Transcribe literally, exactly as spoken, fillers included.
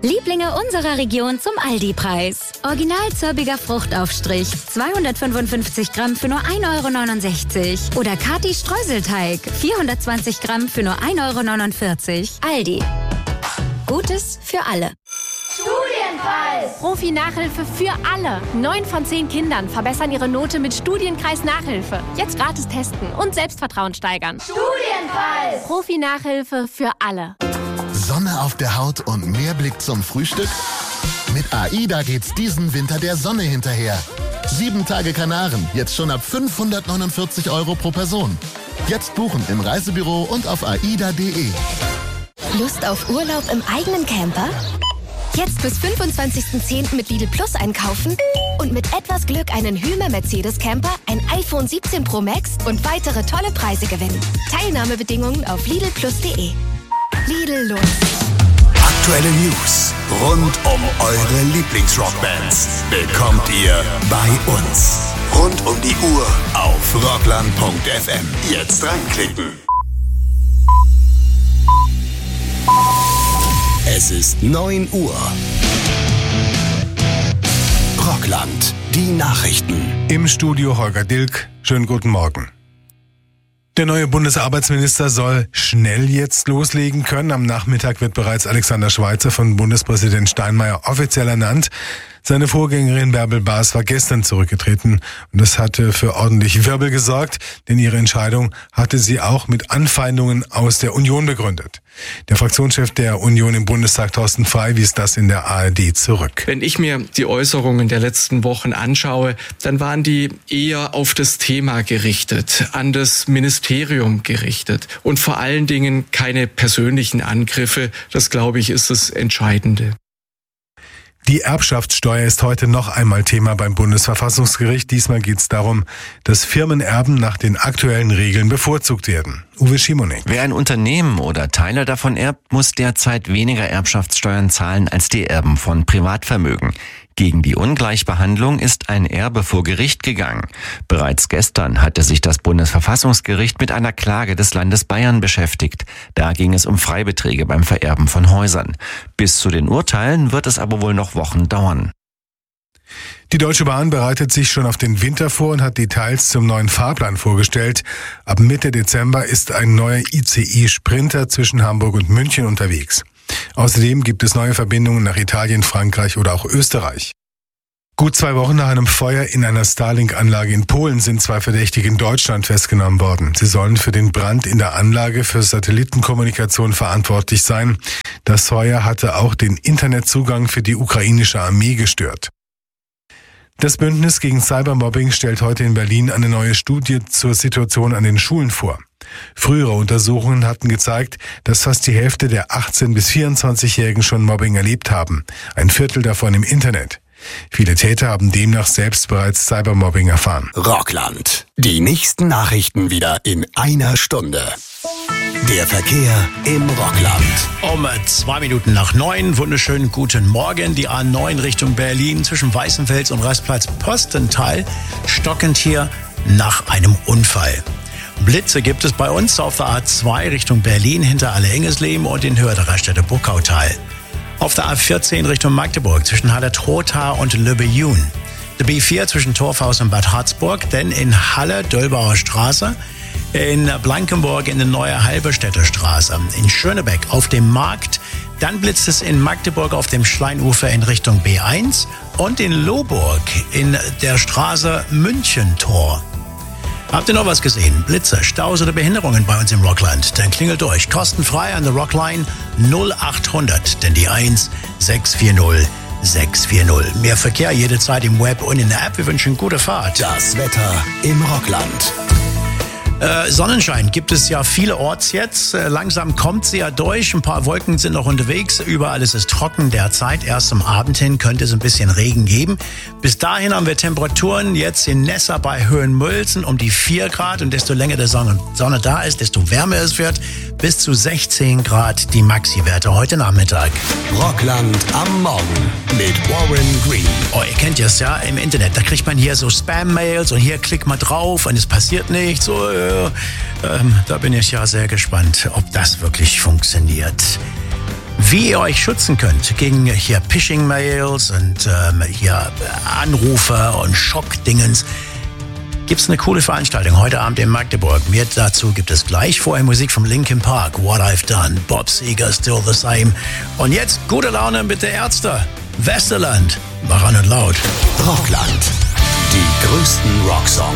Lieblinge unserer Region zum Aldi-Preis. Original zirbiger Fruchtaufstrich, zweihundertfünfundfünfzig Gramm für nur ein Euro neunundsechzig. Oder Kati Streuselteig, vierhundertzwanzig Gramm für nur ein Euro neunundvierzig. Aldi. Gutes für alle. Studienkreis! Profi-Nachhilfe für alle. Neun von zehn Kindern verbessern ihre Note mit Studienkreis Nachhilfe. Jetzt gratis testen und Selbstvertrauen steigern. Studienkreis! Profi-Nachhilfe für alle. Sonne auf der Haut und mehr Blick zum Frühstück? Mit AIDA geht's diesen Winter der Sonne hinterher. Sieben Tage Kanaren, jetzt schon ab fünfhundertneunundvierzig Euro pro Person. Jetzt buchen im Reisebüro und auf aida punkt de. Lust auf Urlaub im eigenen Camper? Jetzt bis fünfundzwanzigsten zehnten mit Lidl Plus einkaufen und mit etwas Glück einen Hymer Mercedes Camper, ein iPhone siebzehn Pro Max und weitere tolle Preise gewinnen. Teilnahmebedingungen auf lidl plus punkt de. Lidl Lust. Aktuelle News rund um eure Lieblingsrockbands bekommt ihr bei uns. Rund um die Uhr auf rockland punkt f m. Jetzt reinklicken. Es ist neun Uhr. Rockland, die Nachrichten. Im Studio Holger Dilk. Schönen guten Morgen. Der neue Bundesarbeitsminister soll schnell jetzt loslegen können. Am Nachmittag wird bereits Alexander Schweitzer von Bundespräsident Steinmeier offiziell ernannt. Seine Vorgängerin Bärbel Baas war gestern zurückgetreten und das hatte für ordentlich Wirbel gesorgt, denn ihre Entscheidung hatte sie auch mit Anfeindungen aus der Union begründet. Der Fraktionschef der Union im Bundestag, Thorsten Frey, wies das in der A R D zurück. Wenn ich mir die Äußerungen der letzten Wochen anschaue, dann waren die eher auf das Thema gerichtet, an das Ministerium gerichtet und vor allen Dingen keine persönlichen Angriffe. Das, glaube ich, ist das Entscheidende. Die Erbschaftssteuer ist heute noch einmal Thema beim Bundesverfassungsgericht. Diesmal geht es darum, dass Firmenerben nach den aktuellen Regeln bevorzugt werden. Uwe Schimonek. Wer ein Unternehmen oder Teile davon erbt, muss derzeit weniger Erbschaftssteuern zahlen als die Erben von Privatvermögen. Gegen die Ungleichbehandlung ist ein Erbe vor Gericht gegangen. Bereits gestern hatte sich das Bundesverfassungsgericht mit einer Klage des Landes Bayern beschäftigt. Da ging es um Freibeträge beim Vererben von Häusern. Bis zu den Urteilen wird es aber wohl noch Wochen dauern. Die Deutsche Bahn bereitet sich schon auf den Winter vor und hat Details zum neuen Fahrplan vorgestellt. Ab Mitte Dezember ist ein neuer I C E-Sprinter zwischen Hamburg und München unterwegs. Außerdem gibt es neue Verbindungen nach Italien, Frankreich oder auch Österreich. Gut zwei Wochen nach einem Feuer in einer Starlink-Anlage in Polen sind zwei Verdächtige in Deutschland festgenommen worden. Sie sollen für den Brand in der Anlage für Satellitenkommunikation verantwortlich sein. Das Feuer hatte auch den Internetzugang für die ukrainische Armee gestört. Das Bündnis gegen Cybermobbing stellt heute in Berlin eine neue Studie zur Situation an den Schulen vor. Frühere Untersuchungen hatten gezeigt, dass fast die Hälfte der achtzehn- bis vierundzwanzigjährigen schon Mobbing erlebt haben. Ein Viertel davon im Internet. Viele Täter haben demnach selbst bereits Cybermobbing erfahren. Rockland. Die nächsten Nachrichten wieder in einer Stunde. Der Verkehr im Rockland. Um zwei Minuten nach neun, wunderschönen guten Morgen. Die A neun Richtung Berlin zwischen Weißenfels und Rastplatz Postental stockend hier nach einem Unfall. Blitze gibt es bei uns auf der A zwei Richtung Berlin hinter Alle-Engesleben und in Höhe der Raststätte Buckautal. Auf der A vierzehn Richtung Magdeburg zwischen Halle-Trotha und Lübbe-Jun. Der B vier zwischen Torfhaus und Bad Harzburg, denn in Halle Döllbauer Straße, in Blankenburg in der Neue Halberstädter Straße, in Schönebeck auf dem Markt, dann blitzt es in Magdeburg auf dem Schleinufer in Richtung B eins und in Lohburg in der Straße Münchentor. Habt ihr noch was gesehen? Blitze, Staus oder Behinderungen bei uns im Rockland? Dann klingelt durch. Kostenfrei an der Rockline null achthundert, denn die eins sechs vier null sechs vier null. Mehr Verkehr jederzeit im Web und in der App. Wir wünschen gute Fahrt. Das Wetter im Rockland. Äh, Sonnenschein gibt es ja vielerorts jetzt. Äh, langsam kommt sie ja durch. Ein paar Wolken sind noch unterwegs. Überall ist es trocken derzeit. Erst zum Abend hin könnte es ein bisschen Regen geben. Bis dahin haben wir Temperaturen jetzt in Nessa bei Höhenmülsen um die vier Grad. Und desto länger die Sonne, Sonne da ist, desto wärmer es wird. Bis zu sechzehn Grad die Maxi-Werte heute Nachmittag. Rockland am Morgen mit Warren Green. Oh, ihr kennt es ja im Internet. Da kriegt man hier so Spam-Mails und hier klickt man drauf und es passiert nichts. So, äh, ähm, da bin ich ja sehr gespannt, ob das wirklich funktioniert. wie ihr euch schützen könnt gegen hier Phishing-Mails und ähm, hier Anrufe und Schockdingens, gibt es eine coole Veranstaltung heute Abend in Magdeburg. Mehr dazu gibt es gleich. Vorher Musik vom Linkin Park, What I've Done, Bob Seger, Still the Same. Und jetzt gute Laune mit der Ärzte. Westerland, mach an und laut. Rockland, die größten Rocksongs.